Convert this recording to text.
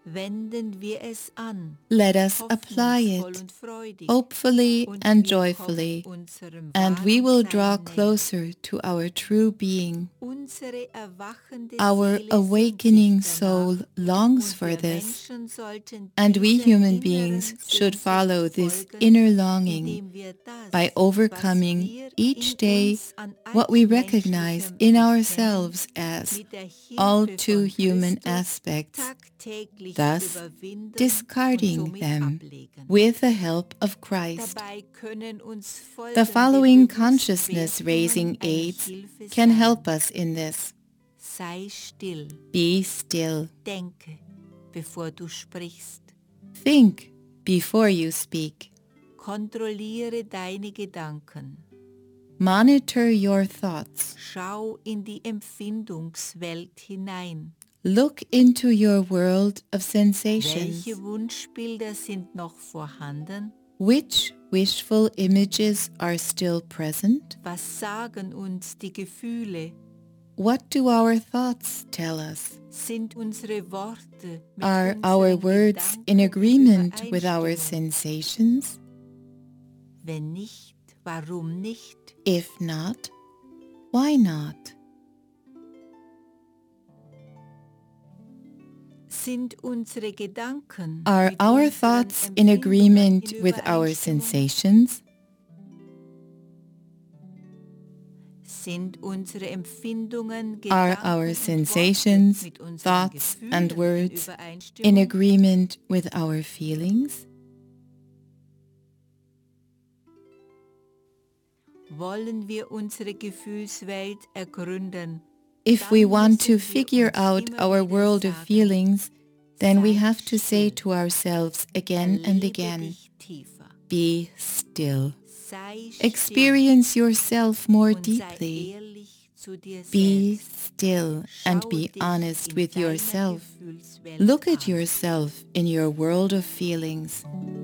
wenden wir es an, Let us apply hoffnungsvoll it, und freudig, hopefully und and wir kommen joyfully, unserem and we wahren will Sein draw näher. closer to our true being. Unsere erwachende Our Seele awakening sehnt sich soul danach, longs und for wir this, Menschen sollten and we dieser human inneren beings should Sehnsucht follow this folgen, inner longing indem wir das, by was overcoming wir each in day uns an what we allzu recognize Menschlichem in erkennen, ourselves as mit der all Hilfe too von human Christus aspects, tagtäglich thus überwinden und discarding somit them ablegen. with the help of Christ. Dabei können uns The folgende following consciousness-raising Bewusstwerdungen eine aids Hilfe can sein. help us in this. Sei still, Be still. denke, bevor du sprichst. Think before you speak. Kontrolliere deine Gedanken. Monitor your thoughts. Schau in die Empfindungswelt hinein. Look into your world of sensations. Welche Wunschbilder sind noch vorhanden? Which wishful images are still present? Was sagen uns die Gefühle? What do our thoughts tell us? Sind unsere Worte mit Are our unseren words Gedanken in agreement with our Übereinstimmung? sensations? Wenn nicht, warum nicht? If not, why not? Sind unsere Gedanken Are mit our unseren thoughts in Empfindungen agreement in with our Übereinstimmung? sensations? Sind unsere Empfindungen, Are Gedanken our und Worte sensations, mit unseren thoughts, Gefühlen and in words in Übereinstimmung? agreement with our feelings? Wollen wir unsere Gefühlswelt ergründen? If we Dann want to müssen wir figure uns out immer our wieder world of sagen, feelings, then we sei have to say still, to ourselves again and erlebe again, dich tiefer, be still. sei still Experience yourself more und sei deeply. ehrlich zu dir Be selbst. still and Schau be dich honest in with deiner yourself. Gefühlswelt Look at an. yourself in your world of feelings.